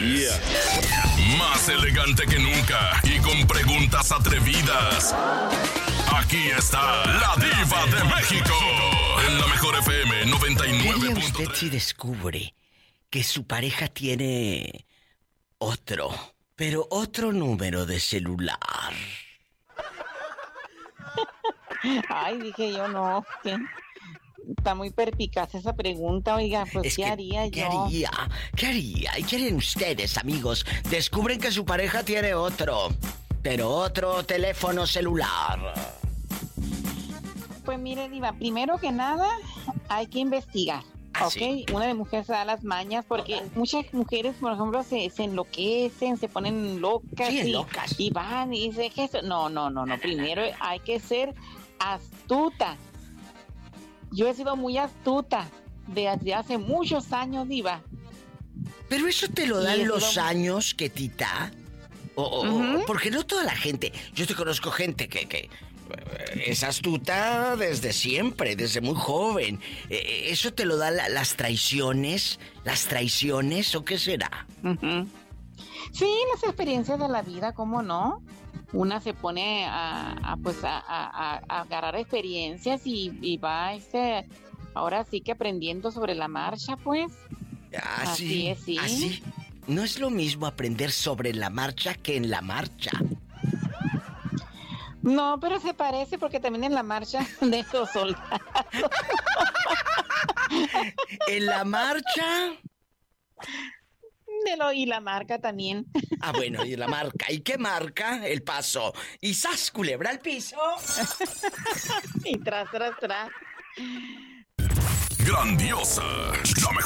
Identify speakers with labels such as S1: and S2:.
S1: Yeah.
S2: Más elegante que nunca y con preguntas atrevidas. Aquí está la Diva de México. En la Mejor FM 99.3.
S3: ¿Qué haría usted si descubre que su pareja tiene pero otro número de celular?
S4: Ay, dije yo, no, que está muy perpicaz esa pregunta, oiga, pues ¿qué haría yo?
S3: ¿Qué haría? ¿Y quieren ustedes, amigos? Descubren que su pareja tiene pero otro teléfono celular.
S4: Pues mire, Diva, primero que nada hay que investigar.
S3: ¿Ah,
S4: Ok,
S3: sí?
S4: una de mujeres se da las mañas porque muchas mujeres, por ejemplo, se enloquecen, se ponen locas,
S3: Sí, locas.
S4: y van y dicen que eso. No. Primero hay que ser astuta. Yo he sido muy astuta desde hace muchos años, Diva.
S3: Pero eso te lo dan los años, Ketita. Porque no toda la gente. Yo te conozco gente que es astuta desde siempre, desde muy joven. ¿Eso te lo dan las traiciones? ¿Las traiciones o qué será?
S4: Sí, las experiencias de la vida, ¿cómo no? Una se pone a agarrar experiencias y va ahora sí que aprendiendo sobre la marcha, pues. Así es, sí.
S3: Así. No es lo mismo aprender sobre la marcha que en la marcha.
S4: No, pero se parece porque también en la marcha de estos soldados.
S3: En la marcha.
S4: Y la marca también.
S3: Ah, bueno, y la marca. ¿Y qué marca? El paso. Y ¡zas, culebra al piso!
S4: Y tras.
S2: Grandiosa. La Mejor